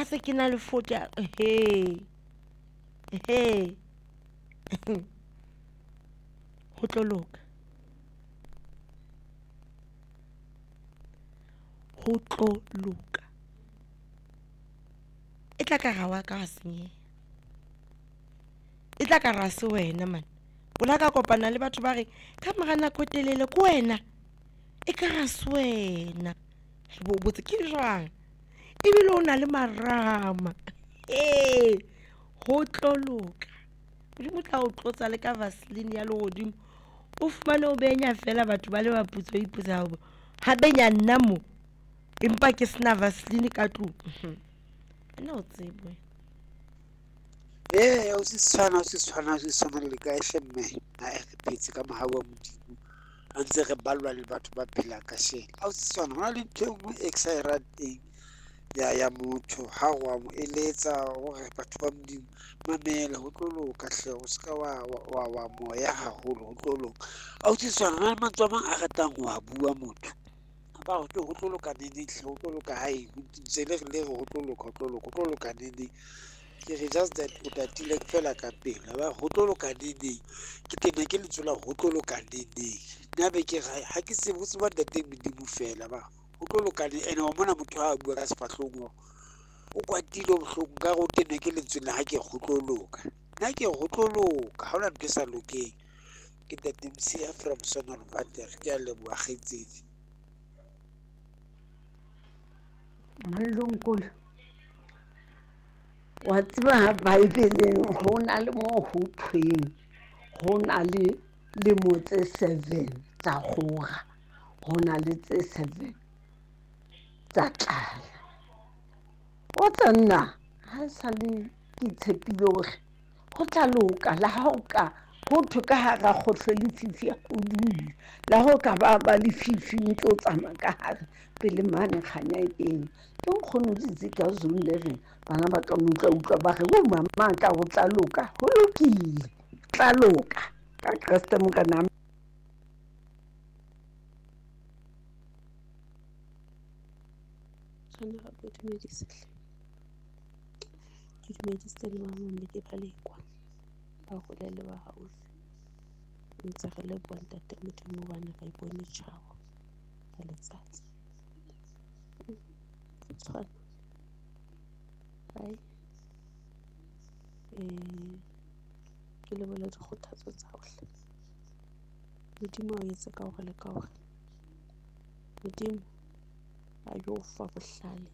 se ke na le 40 ho tlo loka, ho tlo loka. E tla ka ra wa ka wa senyeha, e tla ka ra se wena man. O la ka kopana le batho ba re ka mora nako e telele ke wena, e ka ra se wena. Bo botse ke jwang ebile o na le marama. Ho tlo loka. Modimo tla o tlotsa le ka Vaseline ya legodimo, o fumane o benya fela batho ba le ba putso iputsa ho ha benya nna mo empa ke sena Vaseline ka tlung. Nna o tsebe o se tshwana le ka mme a re phetse ka mohau wa Modimo a ntse re ballwa le batho ba phelang ka shela. A o se tshwana, hona le ntho e nngwe e ke sa e rateng ya motho ha wa mo eletsa hore batho ba Modimo mamela ho tlo loka hle, o ska wa moya haholo, ho tlo loka. A o se tshwana, hona le mantswe a mang a ratang ho a bua motho ba ho tlo loka neng hle, ho tlo loka hae ntse le re ho tlo loka neng. Ke re just that o tatile fela ka pele ba ho tlo loka neng, ke tena ke letsola ho tlo loka neng. Nna be ke ha ke se botse ba ntate Modimo fela ba ho tlo loka neng. Ene wa mona motho a bua ka sefahlong o kwatile o bohloko ka go tena ke lentswe ha ke go tlo loka. Nna ke go tlo loka, ha ona ntho e sa lokeng. Ke Ntate Msia from Sonderwater, ke a leboha kgaitsedi. Malungula wa tseba Bibeleng ho na le mo ho thweng ho na le lemo tse 7 tsa kgora, ho na le tse 7 tsa tlala. O tsa nna ha sa le ke tshepile hore ho tla loka la ha o ka ho thwe ka hara kgohlo le fifi ya kodile, la ho ka ba le fifi o tlo tsamaya ka hare pele mane kganya e teng. Ke nkgono ditse ka Zone 11 bana ba tla utlwa ba re o mama ka ho tla loka, ho lokile tla loka ka Kreste Morena. Tshwana ga bo dumedise hle, ke dumedise le mama mme ke ba lekwa ba hole le ba haufi ntse re le bua ntate Modimo bana ra ipone tjhao ka letsatsi tshwana hai. Ke lebohela dikgothatso tsa ho hle Modimo o etse ka hore le ka hore Modimo a yo fa bohlale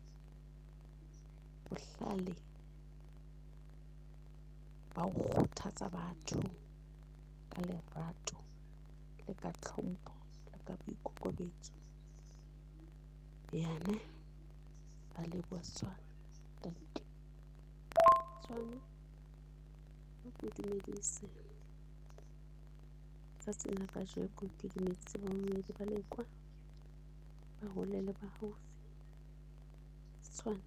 ba ho kgothatsa batho ka lerato le ka tlhompho le ka boikokobetso. Yane ba leboha Tshwane tante Tshwane o ke dumedise tsatsing la kajeko, ke dumedise ba mmedi ba lekwa ba hole le ba haufi. Tshwane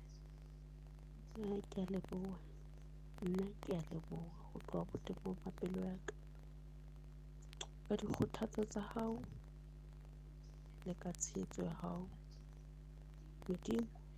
ke a leboha, nna ke a leboha ho tloha botebong ba pelo ya ka ka dikgothatso tsa hao le ka tshehetso ya hao. Modimo